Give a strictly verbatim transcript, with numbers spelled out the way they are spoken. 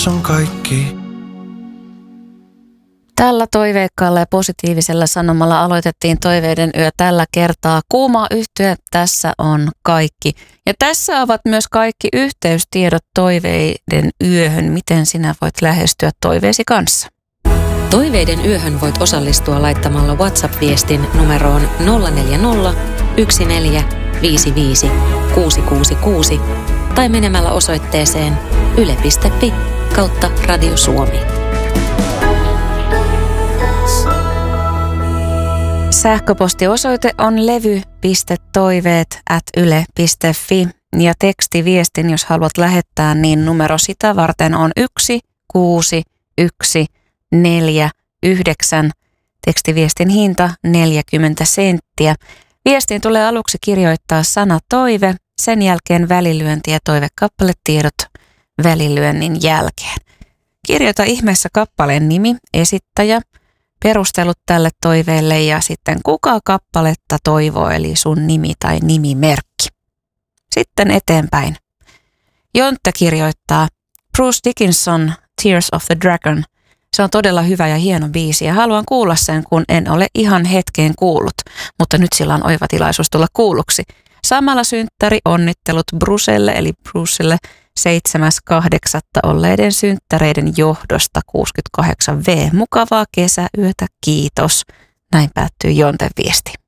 tässä on kaikki. Tällä toiveikkaalla ja positiivisella sanomalla aloitettiin Toiveiden yö tällä kertaa. Kuuma yhtye, tässä on kaikki. Ja tässä ovat myös kaikki yhteystiedot Toiveiden yöhön. Miten sinä voit lähestyä toiveesi kanssa? Toiveiden yöhön voit osallistua laittamalla WhatsApp-viestin numeroon nolla neljä nolla, yksi neljä, viisi viisi, kuusi kuusi kuusi tai menemällä osoitteeseen yle piste fi kautta Radio Suomi. Sähköpostiosoite on levy piste toiveet ät yle piste fi ja tekstiviestin, jos haluat lähettää, niin numero sitä varten on yksi kuusi yksi neljä yhdeksän. Tekstiviestin hinta neljäkymmentä senttiä. Viestiin tulee aluksi kirjoittaa sana toive, sen jälkeen välilyönti ja toivekappaletiedot välilyönnin jälkeen. Kirjoita ihmeessä kappaleen nimi, esittäjä, perustelut tälle toiveelle ja sitten kuka kappaletta toivoo, eli sun nimi tai nimimerkki. Sitten eteenpäin. Jontta kirjoittaa Bruce Dickinson, Tears of the Dragon. Se on todella hyvä ja hieno biisi ja haluan kuulla sen, kun en ole ihan hetkeen kuullut, mutta nyt sillä on oiva tilaisuus tulla kuulluksi. Samalla synttäri onnittelut Brucelle eli Brucelle seitsemäs kahdeksatta olleiden synttäreiden johdosta kuusikymmentäkahdeksan vuotta. Mukavaa kesäyötä, kiitos. Näin päättyy Jonten viesti.